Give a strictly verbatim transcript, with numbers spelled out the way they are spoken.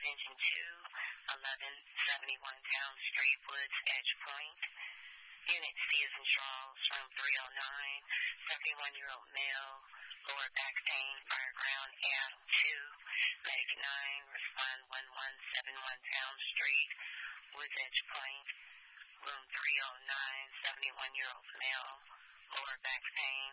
Engine two, eleven seventy-one Town Street, Woods, Edge Point. Unit C is in Charles, room three oh nine, seventy-one-year-old male, lower back pain, fireground, Adam two, Medic nine, respond one one seven one Town Street, Woods, Edge Point. Room three oh nine, seventy-one-year-old male, lower back pain.